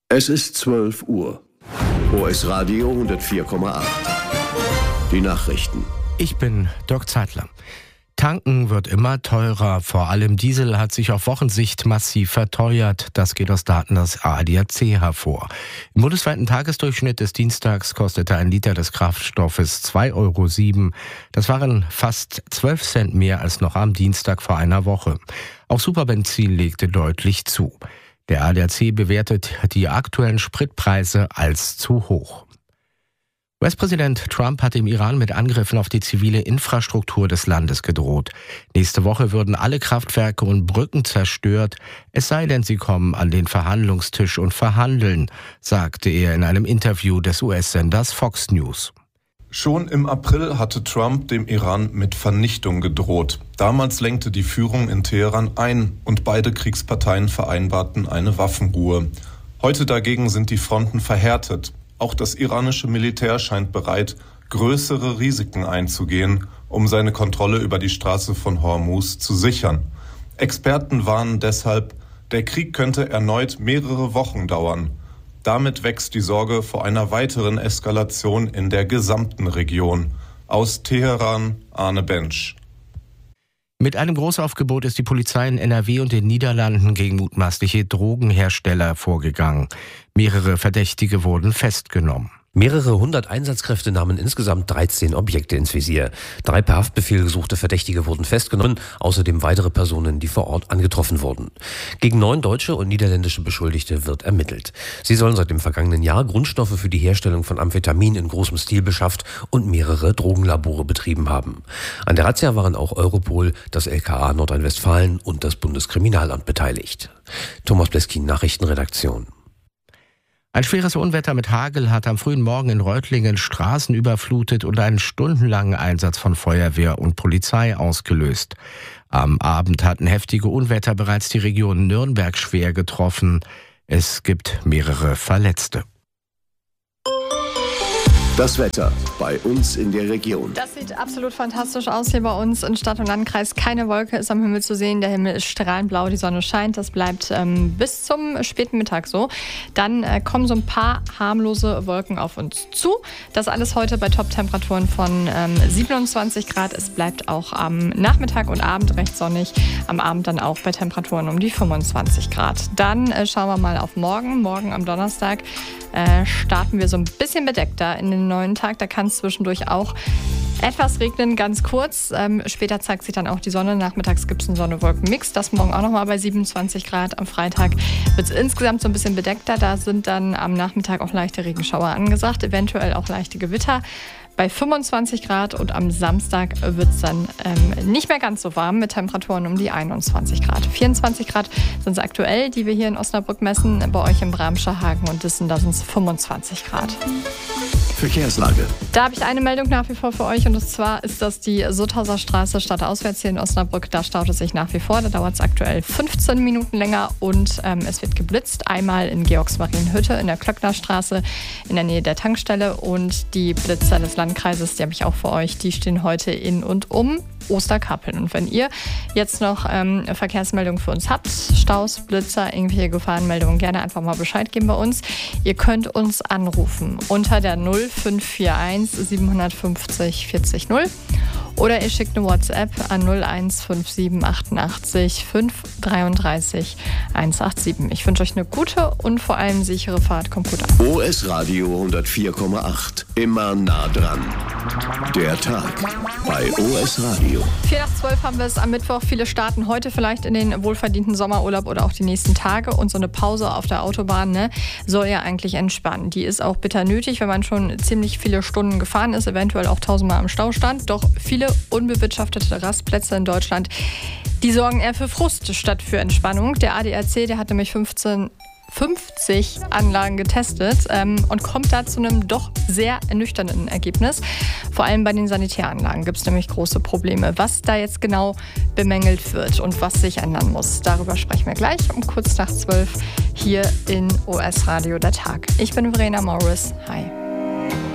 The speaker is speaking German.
Es ist 12 Uhr. OS Radio 104,8. Die Nachrichten. Ich bin Dirk Zeitler. Tanken wird immer teurer. Vor allem Diesel hat sich auf Wochensicht massiv verteuert. Das geht aus Daten des ADAC hervor. Im bundesweiten Tagesdurchschnitt des Dienstags kostete ein Liter des Kraftstoffes 2,07 €. Das waren fast 12 Cent mehr als noch am Dienstag vor einer Woche. Auch Superbenzin legte deutlich zu. Der ADAC bewertet die aktuellen Spritpreise als zu hoch. US-Präsident Trump hat im Iran mit Angriffen auf die zivile Infrastruktur des Landes gedroht. Nächste Woche würden alle Kraftwerke und Brücken zerstört, es sei denn, sie kommen an den Verhandlungstisch und verhandeln, sagte er in einem Interview des US-Senders Fox News. Schon im April hatte Trump dem Iran mit Vernichtung gedroht. Damals lenkte die Führung in Teheran ein und beide Kriegsparteien vereinbarten eine Waffenruhe. Heute dagegen sind die Fronten verhärtet. Auch das iranische Militär scheint bereit, größere Risiken einzugehen, um seine Kontrolle über die Straße von Hormuz zu sichern. Experten warnen deshalb, der Krieg könnte erneut mehrere Wochen dauern. Damit wächst die Sorge vor einer weiteren Eskalation in der gesamten Region. Aus Teheran, Arne Bensch. Mit einem Großaufgebot ist die Polizei in NRW und den Niederlanden gegen mutmaßliche Drogenhersteller vorgegangen. Mehrere Verdächtige wurden festgenommen. Mehrere hundert Einsatzkräfte nahmen insgesamt 13 Objekte ins Visier. 3 per Haftbefehl gesuchte Verdächtige wurden festgenommen, außerdem weitere Personen, die vor Ort angetroffen wurden. Gegen 9 deutsche und niederländische Beschuldigte wird ermittelt. Sie sollen seit dem vergangenen Jahr Grundstoffe für die Herstellung von Amphetamin in großem Stil beschafft und mehrere Drogenlabore betrieben haben. An der Razzia waren auch Europol, das LKA Nordrhein-Westfalen und das Bundeskriminalamt beteiligt. Thomas Bleskin, Nachrichtenredaktion. Ein schweres Unwetter mit Hagel hat am frühen Morgen in Reutlingen Straßen überflutet und einen stundenlangen Einsatz von Feuerwehr und Polizei ausgelöst. Am Abend hatten heftige Unwetter bereits die Region Nürnberg schwer getroffen. Es gibt mehrere Verletzte. Das Wetter bei uns in der Region. Das sieht absolut fantastisch aus hier bei uns in Stadt und Landkreis. Keine Wolke ist am Himmel zu sehen. Der Himmel ist strahlend blau, die Sonne scheint. Das bleibt bis zum späten Mittag so. Dann kommen so ein paar harmlose Wolken auf uns zu. Das alles heute bei Top-Temperaturen von 27 Grad. Es bleibt auch am Nachmittag und Abend recht sonnig. Am Abend dann auch bei Temperaturen um die 25 Grad. Dann schauen wir mal auf morgen. Morgen am Donnerstag starten wir so ein bisschen bedeckter in den neuen Tag. Da kann es zwischendurch auch etwas regnen, ganz kurz. Später zeigt sich dann auch die Sonne. Nachmittags gibt es einen Sonne-Wolken-Mix. Das morgen auch nochmal bei 27 Grad. Am Freitag wird es insgesamt so ein bisschen bedeckter. Da sind dann am Nachmittag auch leichte Regenschauer angesagt, eventuell auch leichte Gewitter. Bei 25 Grad und am Samstag wird es dann nicht mehr ganz so warm mit Temperaturen um die 21 Grad. 24 Grad sind es aktuell, die wir hier in Osnabrück messen. Bei euch in Bramscher, Hagen und Dissen, da sind es 25 Grad. Verkehrslage. Da habe ich eine Meldung nach wie vor für euch und zwar ist das die Sutthauser Straße stadtauswärts hier in Osnabrück. Da staut es sich nach wie vor. Da dauert es aktuell 15 Minuten länger und es wird geblitzt. Einmal in Georgsmarienhütte in der Klöcknerstraße in der Nähe der Tankstelle und die Blitzer des Landkreises, die habe ich auch für euch, die stehen heute in und um Osterkappeln. Und wenn ihr jetzt noch Verkehrsmeldungen für uns habt, Staus, Blitzer, irgendwelche Gefahrenmeldungen, gerne einfach mal Bescheid geben bei uns. Ihr könnt uns anrufen unter der 0541 750 40 0 oder ihr schickt eine WhatsApp an 0157 88 533 187. Ich wünsche euch eine gute und vor allem sichere Fahrt. Kommt gut an. OS Radio 104,8. Immer nah dran. Der Tag bei OS Radio. 11:04 haben wir es am Mittwoch. Viele starten heute vielleicht in den wohlverdienten Sommerurlaub oder auch die nächsten Tage. Und so eine Pause auf der Autobahn soll ja eigentlich entspannen. Die ist auch bitter nötig, wenn man schon ziemlich viele Stunden gefahren ist, eventuell auch 1000-mal im Stau stand. Doch viele unbewirtschaftete Rastplätze in Deutschland, die sorgen eher für Frust statt für Entspannung. Der ADAC, der hat nämlich 50 Anlagen getestet und kommt da zu einem doch sehr ernüchternden Ergebnis. Vor allem bei den Sanitäranlagen gibt es nämlich große Probleme. Was da jetzt genau bemängelt wird und was sich ändern muss, darüber sprechen wir gleich um kurz nach 12 hier in OS Radio der Tag. Ich bin Verena Morris. Hi.